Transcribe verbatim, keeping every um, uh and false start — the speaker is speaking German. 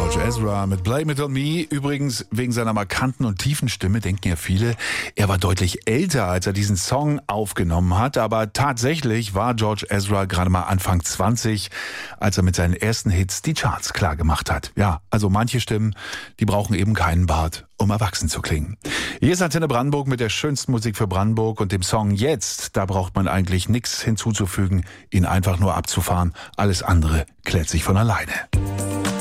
George Ezra mit Blame It On Me. Übrigens, wegen seiner markanten und tiefen Stimme denken ja viele, er war deutlich älter, als er diesen Song aufgenommen hat. Aber tatsächlich war George Ezra gerade mal Anfang zwanzig, als er mit seinen ersten Hits die Charts klargemacht hat. Ja, also manche Stimmen, die brauchen eben keinen Bart, um erwachsen zu klingen. Hier ist Antenne Brandenburg mit der schönsten Musik für Brandenburg und dem Song Jetzt. Da braucht man eigentlich nichts hinzuzufügen, ihn einfach nur abzufahren. Alles andere klärt sich von alleine.